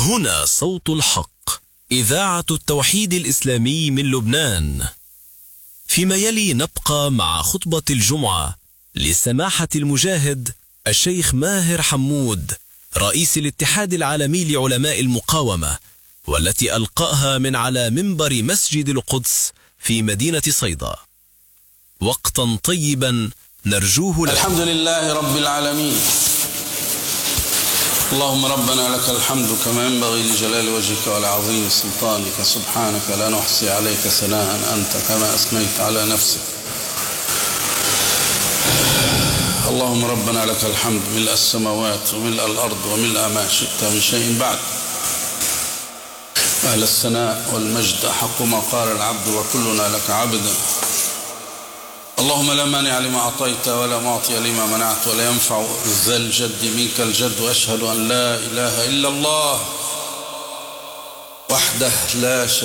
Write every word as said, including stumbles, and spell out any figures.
هنا صوت الحق، إذاعة التوحيد الإسلامي من لبنان. فيما يلي نبقى مع خطبة الجمعة لسماحة المجاهد الشيخ ماهر حمود رئيس الاتحاد العالمي لعلماء المقاومة، والتي ألقاها من على منبر مسجد القدس في مدينة صيدا. وقتا طيبا نرجوه لكم. الحمد لله رب العالمين. اللهم ربنا لك الحمد كما ينبغي لجلال وجهك ولعظيم سلطانك، سبحانك لا نحصي عليك ثناء أنت كما أثنيت على نفسك. اللهم ربنا لك الحمد ملء السماوات وملء الأرض وملء ما شئت من شيء بعد. أهل الثناء والمجد حق ما قال العبد وكلنا لك عبد. اللهم لا مانع لما أعطيت ولا معطي لما منعت ولا ينفع ذا الجد منك الجد. وأشهد أن لا إله إلا الله وحده لا شريك